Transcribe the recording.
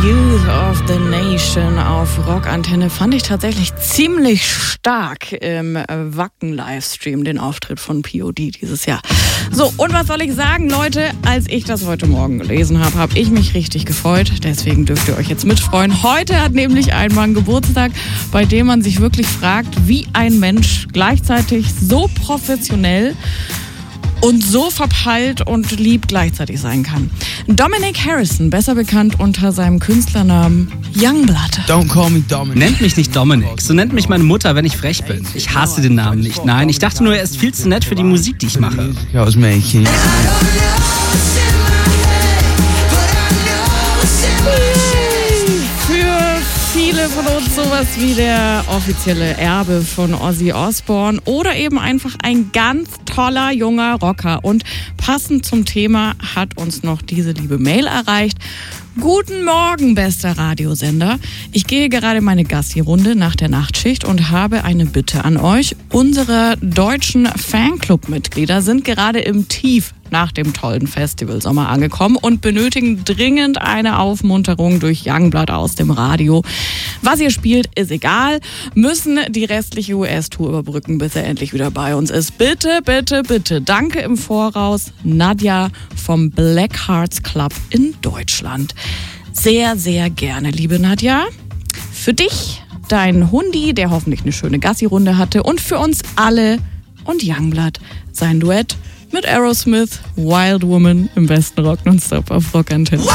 Youth of the Nation auf Rockantenne fand ich tatsächlich ziemlich stark im Wacken-Livestream, den Auftritt von POD dieses Jahr. So, und was soll ich sagen, Leute? Als ich das heute Morgen gelesen habe, habe ich mich richtig gefreut. Deswegen dürft ihr euch jetzt mitfreuen. Heute hat nämlich ein Mann Geburtstag, bei dem man sich wirklich fragt, wie ein Mensch gleichzeitig so professionell und so verpeilt und lieb gleichzeitig sein kann. Dominic Harrison, besser bekannt unter seinem Künstlernamen Youngblood. Don't call me Dominic. Nennt mich nicht Dominic, so nennt mich meine Mutter, wenn ich frech bin. Ich hasse den Namen nicht, nein, ich dachte nur, er ist viel zu nett für die Musik, die ich mache. Viele von uns sowas wie der offizielle Erbe von Ozzy Osbourne oder eben einfach ein ganz toller junger Rocker. Und passend zum Thema hat uns noch diese liebe Mail erreicht. Guten Morgen, bester Radiosender. Ich gehe gerade meine Gassi-Runde nach der Nachtschicht und habe eine Bitte an euch. Unsere deutschen Fanclub-Mitglieder sind gerade im Tief nach dem tollen Festivalsommer angekommen und benötigen dringend eine Aufmunterung durch Youngblood aus dem Radio. Was ihr spielt, ist egal. Müssen die restliche US-Tour überbrücken, bis er endlich wieder bei uns ist. Bitte, bitte, bitte. Danke im Voraus, Nadja vom Black Hearts Club in Deutschland. Sehr, sehr gerne, liebe Nadja. Für dich, dein Hundi, der hoffentlich eine schöne Gassi-Runde hatte, und für uns alle und Youngblood, sein Duett mit Aerosmith, Wild Woman im besten Rock nonstop auf Rockantenne.